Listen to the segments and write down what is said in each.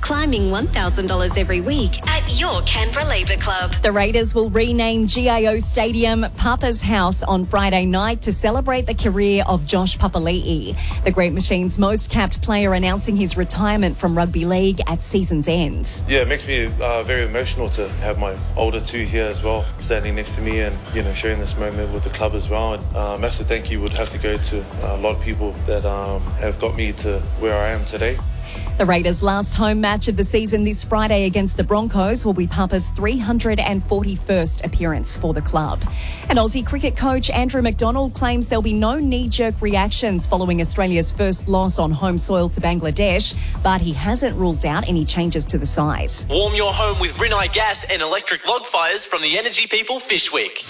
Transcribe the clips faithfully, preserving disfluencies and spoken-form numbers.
climbing one thousand dollars every week at your Canberra Labour Club. The Raiders will rename G I O Stadium Papa's House on Friday night to celebrate the career of Josh Papali'i. The Great Machine's most capped player announcing his retirement from rugby league at season's end. Yeah, it makes me uh, very emotional to have my older two here as well, standing next to me and, you know, sharing this moment with the club as well. And uh, massive thank you would have to go to a lot of people that um, have got me to where I am today. The Raiders' last home match of the season this Friday against the Broncos will be Papa's three hundred forty-first appearance for the club. And Aussie cricket coach Andrew McDonald claims there'll be no knee-jerk reactions following Australia's first loss on home soil to Bangladesh, but he hasn't ruled out any changes to the side. Warm your home with Rinnai gas and electric log fires from the Energy People Fish Week.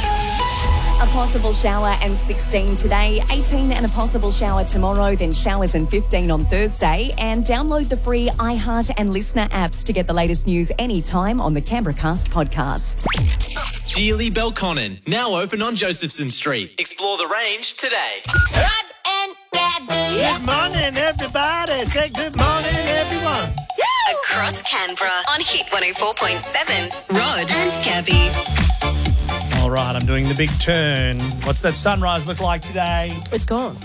A possible shower and sixteen today, eighteen and a possible shower tomorrow, then showers and fifteen on Thursday. And download the free iHeart and Listener apps to get the latest news anytime on the Canberra Cast podcast. Geely Belconnen, now open on Josephson Street. Explore the range today. Rod and Gabby. Good morning, everybody. Say good morning, everyone. Across Canberra on Hit one oh four point seven. Rod and Gabby. All right, I'm doing the big turn. What's that sunrise look like today? It's gone.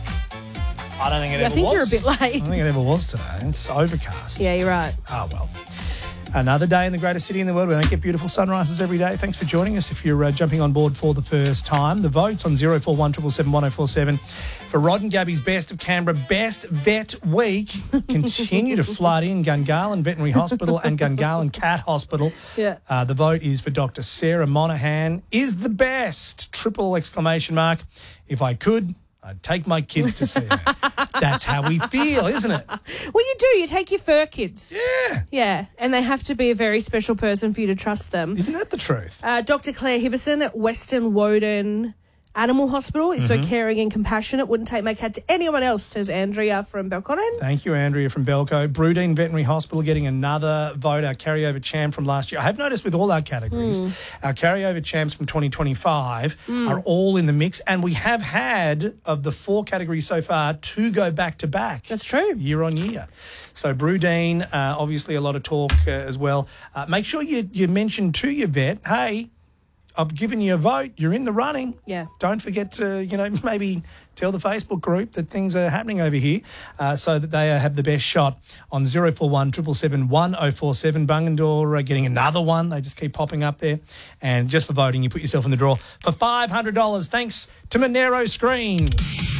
I don't think it Yeah, I ever think was. you're a bit late. I don't think it ever was today. It's overcast. Yeah, you're right. Oh, well. Another day in the greatest city in the world. We don't get beautiful sunrises every day. Thanks for joining us if you're uh, jumping on board for the first time. The votes on zero four one seven seven one oh four seven for Rod and Gabby's Best of Canberra Best Vet Week continue to flood in. Gungahlin Veterinary Hospital and Gungahlin Cat Hospital. Yeah. Uh, the vote is for Doctor Sarah Monaghan is the best. Triple exclamation mark. If I could, I'd take my kids to see her. That's how we feel, isn't it? Well, you do. You take your fur kids. Yeah. Yeah, and they have to be a very special person for you to trust them. Isn't that the truth? Uh, Doctor Claire Hibberson at Western Woden Animal Hospital is Mm-hmm. so caring and compassionate. Wouldn't take my cat to anyone else, says Andrea from Belconnen. Thank you, Andrea from Belco. Brudine Veterinary Hospital getting another vote, our carryover champ from last year. I have noticed with all our categories, Mm. our carryover champs from twenty twenty-five mm. are all in the mix, and we have had, of the four categories so far, two go back-to-back. That's true. Year on year. So Brudine, uh, obviously a lot of talk uh, as well. Uh, make sure you, you mention to your vet, hey, I've given you a vote. You're in the running. Yeah. Don't forget to, you know, maybe tell the Facebook group that things are happening over here uh, so that they uh, have the best shot on zero four one seven seven seven one oh four seven. Bungendore uh, getting another one. They just keep popping up there. And just for voting, you put yourself in the draw for five hundred dollars thanks to Monero Screens.